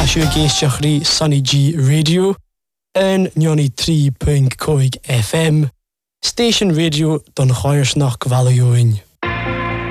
Tashu Geishtachri Sunny G Radio and Nyoni 3.5 FM Station Radio Don Choyersnach Valioin.